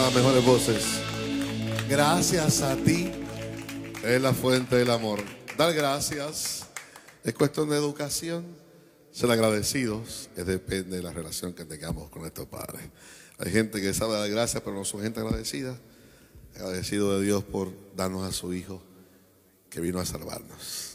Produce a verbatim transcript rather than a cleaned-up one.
las mejores voces. Gracias a ti es la fuente del amor. Dar gracias es cuestión de educación. Ser agradecidos es depende de la relación que tengamos con nuestros padres. Hay gente que sabe dar gracias, pero no son gente agradecida. Agradecido de Dios por darnos a su Hijo que vino a salvarnos.